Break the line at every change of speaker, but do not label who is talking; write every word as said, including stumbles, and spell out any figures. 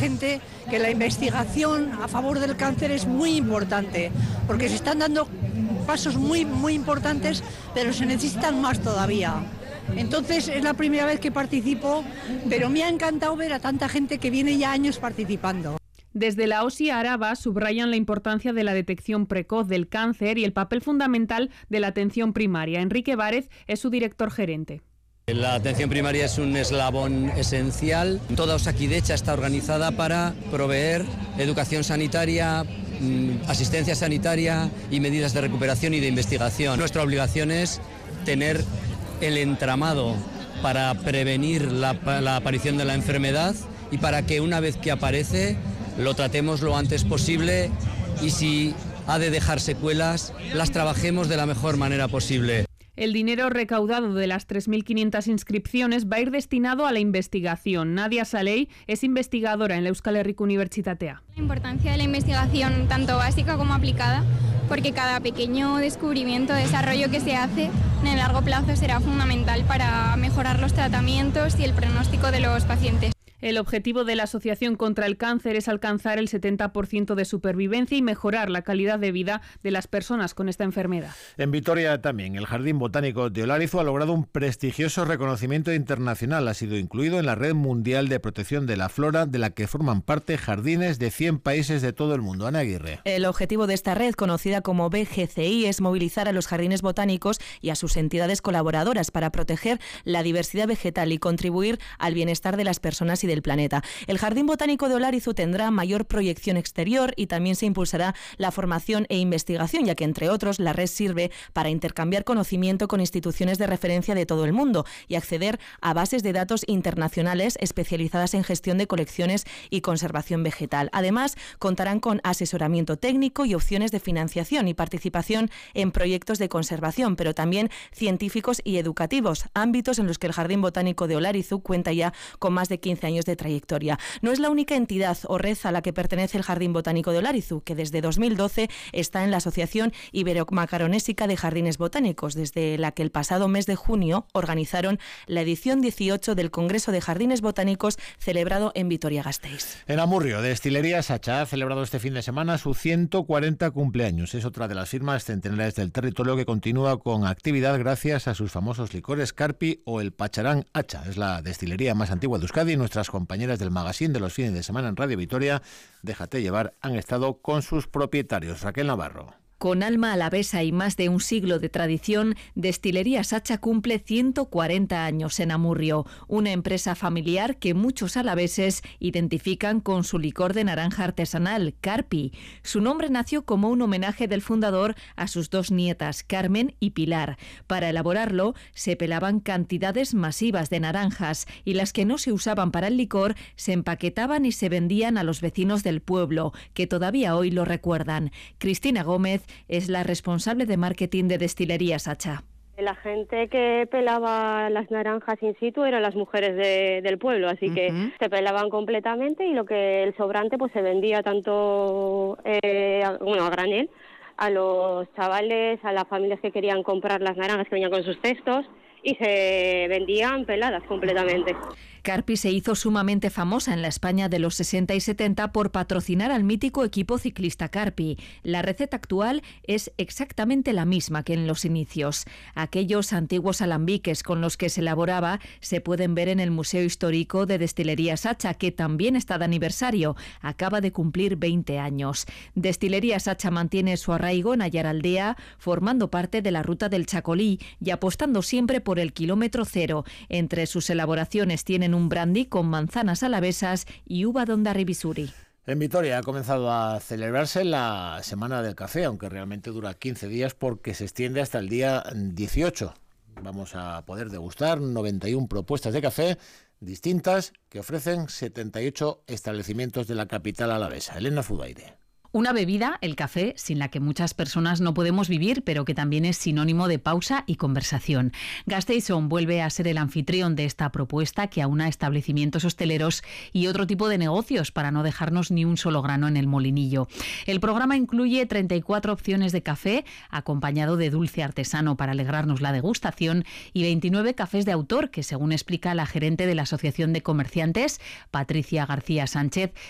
gente que la investigación a favor del cáncer es muy importante, porque se están dando pasos muy, muy importantes, pero se necesitan más todavía. Entonces es la primera vez que participo, pero me ha encantado ver a tanta gente que viene ya años participando.
Desde la OSI Araba subrayan la importancia de la detección precoz del cáncer y el papel fundamental de la atención primaria. Enrique Várez es su director gerente.
La atención primaria es un eslabón esencial. Toda Osakidecha está organizada para proveer educación sanitaria, asistencia sanitaria y medidas de recuperación y de investigación. Nuestra obligación es tener el entramado para prevenir la, la aparición de la enfermedad y para que una vez que aparece lo tratemos lo antes posible y si ha de dejar secuelas, las trabajemos de la mejor manera posible.
El dinero recaudado de las tres mil quinientas inscripciones va a ir destinado a la investigación. Nadia Saley es investigadora en la Euskal Herriko Unibertsitatea.
La importancia de la investigación, tanto básica como aplicada, porque cada pequeño descubrimiento, desarrollo que se hace en el largo plazo será fundamental para mejorar los tratamientos y el pronóstico de los pacientes.
El objetivo de la Asociación contra el Cáncer es alcanzar el setenta por ciento de supervivencia y mejorar la calidad de vida de las personas con esta enfermedad.
En Vitoria también, el Jardín Botánico de Olarizu ha logrado un prestigioso reconocimiento internacional. Ha sido incluido en la Red Mundial de Protección de la Flora, de la que forman parte jardines de cien países de todo el mundo. Ana Aguirre.
El objetivo de esta red, conocida como B G C I, es movilizar a los jardines botánicos y a sus entidades colaboradoras para proteger la diversidad vegetal y contribuir al bienestar de las personas y del planeta. El Jardín Botánico de Olarizu tendrá mayor proyección exterior y también se impulsará la formación e investigación, ya que, entre otros, la red sirve para intercambiar conocimiento con instituciones de referencia de todo el mundo y acceder a bases de datos internacionales especializadas en gestión de colecciones y conservación vegetal. Además, contarán con asesoramiento técnico y opciones de financiación y participación en proyectos de conservación, pero también científicos y educativos, ámbitos en los que el Jardín Botánico de Olarizu cuenta ya con más de quince años de trayectoria. No es la única entidad o red a la que pertenece el Jardín Botánico de Olarizu, que desde dos mil doce está en la Asociación Ibero-Macaronésica de Jardines Botánicos, desde la que el pasado mes de junio organizaron la edición dieciocho del Congreso de Jardines Botánicos celebrado en Vitoria-Gasteiz.
En Amurrio, Destilería Sacha ha celebrado este fin de semana su ciento cuarenta cumpleaños. Es otra de las firmas centenarias del territorio que continúa con actividad gracias a sus famosos licores Carpi o el Pacharán Hacha. Es la destilería más antigua de Euskadi y nuestras compañeras del magazine de los fines de semana en Radio Vitoria, Déjate llevar, han estado con sus propietarios. Raquel Navarro.
Con alma alavesa y más de un siglo de tradición, Destilería Sacha cumple ciento cuarenta años en Amurrio, una empresa familiar que muchos alaveses identifican con su licor de naranja artesanal, Carpi. Su nombre nació como un homenaje del fundador a sus dos nietas, Carmen y Pilar. Para elaborarlo, se pelaban cantidades masivas de naranjas y las que no se usaban para el licor se empaquetaban y se vendían a los vecinos del pueblo, que todavía hoy lo recuerdan. Cristina Gómez es la responsable de marketing de Destilería Sacha.
La gente que pelaba las naranjas in situ eran las mujeres de, del pueblo, así uh-huh. que se pelaban completamente y lo que el sobrante pues se vendía tanto eh, a, bueno, a granel a los chavales, a las familias que querían comprar las naranjas que venían con sus cestos y se vendían peladas completamente.
Carpi se hizo sumamente famosa en la España de los sesenta y setenta por patrocinar al mítico equipo ciclista Carpi. La receta actual es exactamente la misma que en los inicios. Aquellos antiguos alambiques con los que se elaboraba se pueden ver en el Museo Histórico de Destilería Sacha, que también está de aniversario. Acaba de cumplir veinte años. Destilería Sacha mantiene su arraigo en Ayaraldea, formando parte de la ruta del Chacolí y apostando siempre por el kilómetro cero. Entre sus elaboraciones tienen un brandy con manzanas alavesas y uva d'Ondarribisuri.
En Vitoria ha comenzado a celebrarse la Semana del Café, aunque realmente dura quince días porque se extiende hasta el día dieciocho. Vamos a poder degustar noventa y una propuestas de café distintas que ofrecen setenta y ocho establecimientos de la capital alavesa. Elena Fudaire.
Una bebida, el café, sin la que muchas personas no podemos vivir, pero que también es sinónimo de pausa y conversación. Gasteiz-On vuelve a ser el anfitrión de esta propuesta que aúna establecimientos hosteleros y otro tipo de negocios para no dejarnos ni un solo grano en el molinillo. El programa incluye treinta y cuatro opciones de café, acompañado de dulce artesano para alegrarnos la degustación, y veintinueve cafés de autor que, según explica la gerente de la Asociación de Comerciantes, Patricia García Sánchez,